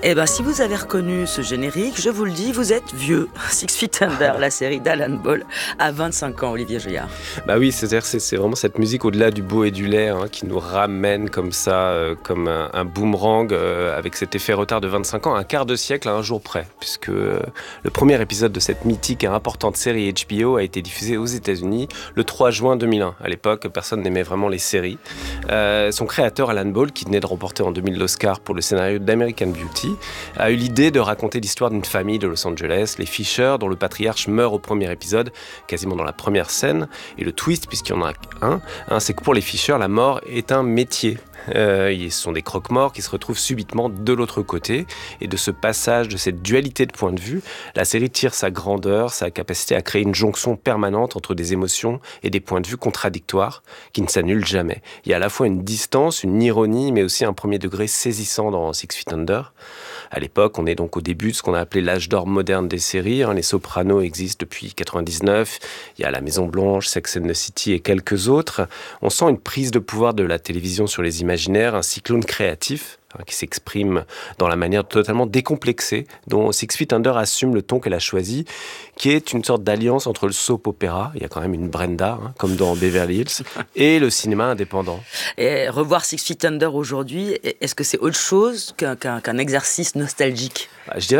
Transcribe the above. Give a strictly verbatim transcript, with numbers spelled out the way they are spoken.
Eh bien, si vous avez reconnu ce générique, je vous le dis, vous êtes vieux. Six Feet Under, la série d'Alan Ball, à vingt-cinq ans, Olivier Juillard. Bah oui, c'est-à-dire c'est, c'est vraiment cette musique au-delà du beau et du laid hein, qui nous ramène comme ça, euh, comme un, un boomerang, euh, avec cet effet retard de vingt-cinq ans, un quart de siècle à un jour près, puisque euh, le premier épisode de cette mythique et importante série H B O a été diffusé aux États-Unis le trois juin deux mille un. À l'époque, personne n'aimait vraiment les séries. Euh, son créateur, Alan Ball, qui venait de remporter en deux mille l'Oscar pour le scénario d'American Beauty, a eu l'idée de raconter l'histoire d'une famille de Los Angeles, les Fisher, dont le patriarche meurt au premier épisode, quasiment dans la première scène. Et le twist, puisqu'il y en a un, hein, c'est que pour les Fisher, la mort est un métier. Euh, ce sont des croque-morts qui se retrouvent subitement de l'autre côté. Et de ce passage, de cette dualité de point de vue, la série tire sa grandeur, sa capacité à créer une jonction permanente entre des émotions et des points de vue contradictoires qui ne s'annulent jamais. Il y a à la fois une distance, une ironie, mais aussi un premier degré saisissant dans Six Feet Under. À l'époque, on est donc au début de ce qu'on a appelé l'âge d'or moderne des séries. Hein. Les Sopranos existent depuis quatre-vingt-dix-neuf. Il y a La Maison Blanche, Sex and the City et quelques autres. On sent une prise de pouvoir de la télévision sur les imaginaires, un cyclone créatif hein, qui s'exprime dans la manière totalement décomplexée dont Six Feet Under assume le ton qu'elle a choisi, qui est une sorte d'alliance entre le soap opéra, il y a quand même une Brenda, hein, comme dans Beverly Hills, et le cinéma indépendant. Et revoir Six Feet Under aujourd'hui, est-ce que c'est autre chose qu'un, qu'un, qu'un exercice nostalgique ? Je dirais